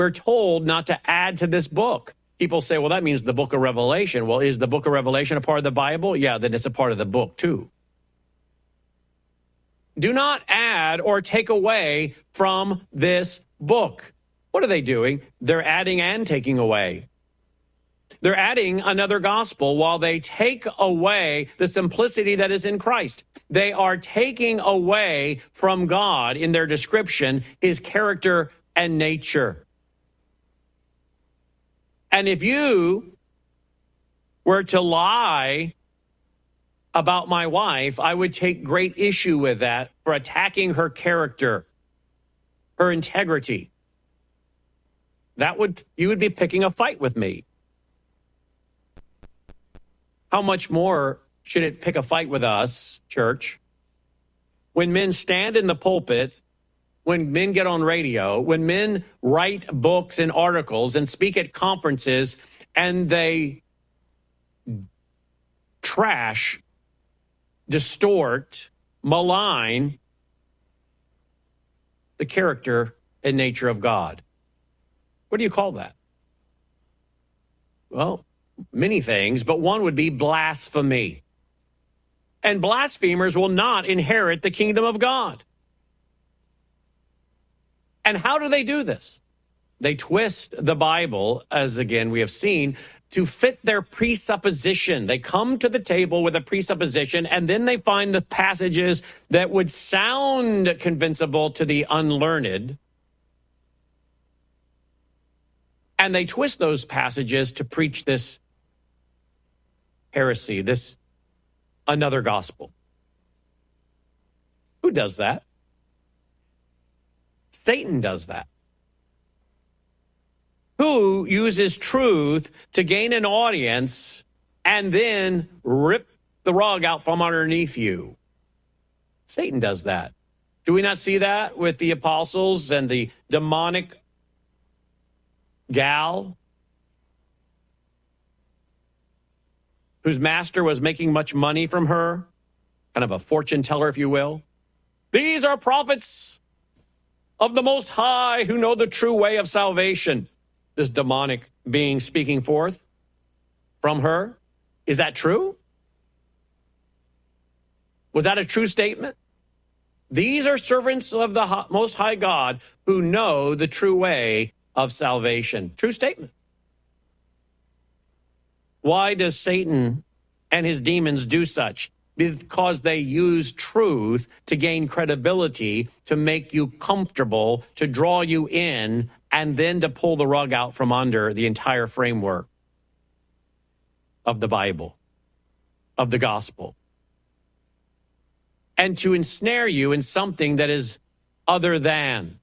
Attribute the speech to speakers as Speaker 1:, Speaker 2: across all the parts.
Speaker 1: We're told not to add to this book. People say, well, that means the book of Revelation. Well, is the book of Revelation a part of the Bible? Yeah, then it's a part of the book too. Do not add or take away from this book. What are they doing? They're adding and taking away. They're adding another gospel while they take away the simplicity that is in Christ. They are taking away from God in their description, his character and nature. And if you were to lie about my wife, I would take great issue with that for attacking her character, her integrity. You would be picking a fight with me. How much more should it pick a fight with us, church? When men stand in the pulpit, when men get on radio, when men write books and articles and speak at conferences, and they trash, distort, malign the character and nature of God. What do you call that? Well, many things, but one would be blasphemy. And blasphemers will not inherit the kingdom of God. And how do they do this? They twist the Bible, as again we have seen, to fit their presupposition. They come to the table with a presupposition, and then they find the passages that would sound convincible to the unlearned. And they twist those passages to preach this heresy, this another gospel. Who does that? Satan does that. Who uses truth to gain an audience and then rip the rug out from underneath you? Satan does that. Do we not see that with the apostles and the demonic gal whose master was making much money from her? Kind of a fortune teller, if you will. These are prophets of the Most High who know the true way of salvation. This demonic being speaking forth from her. Is that true? Was that a true statement? These are servants of the Most High God who know the true way of salvation. True statement. Why does Satan and his demons do such? Because they use truth to gain credibility, to make you comfortable, to draw you in, and then to pull the rug out from under the entire framework of the Bible, of the gospel, and to ensnare you in something that is other than.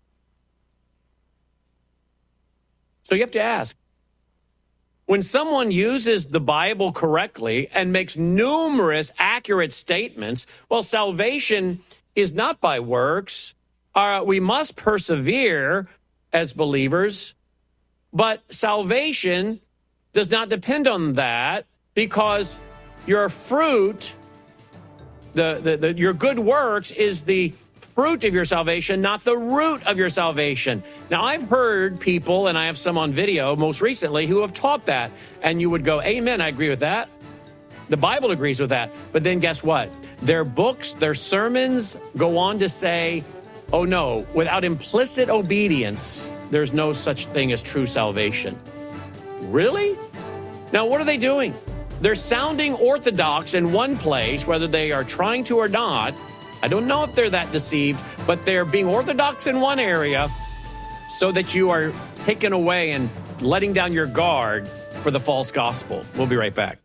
Speaker 1: So you have to ask, when someone uses the Bible correctly and makes numerous accurate statements, well, salvation is not by works. We must persevere as believers, but salvation does not depend on that, because your fruit, your good works is the fruit of your salvation, not the root of your salvation. Now, I've heard people, and I have some on video most recently, who have taught that, and you would go, amen, I agree with that. The Bible agrees with that. But then guess what? Their books, their sermons go on to say, oh no, without implicit obedience, there's no such thing as true salvation. Really? Now, what are they doing? They're sounding orthodox in one place, whether they are trying to or not. I don't know if they're that deceived, but they're being orthodox in one area so that you are taken away and letting down your guard for the false gospel. We'll be right back.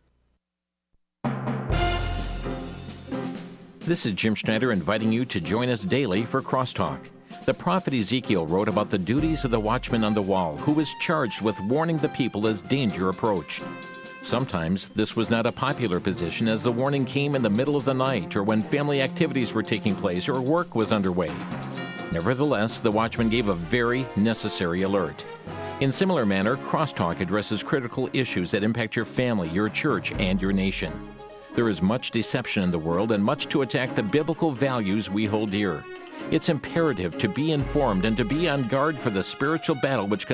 Speaker 2: This is Jim Schneider inviting you to join us daily for Crosstalk. The prophet Ezekiel wrote about the duties of the watchman on the wall, who was charged with warning the people as danger approached. Sometimes this was not a popular position, as the warning came in the middle of the night or when family activities were taking place or work was underway. Nevertheless, the watchman gave a very necessary alert. In similar manner, Crosstalk addresses critical issues that impact your family, your church, and your nation. There is much deception in the world and much to attack the biblical values we hold dear. It's imperative to be informed and to be on guard for the spiritual battle which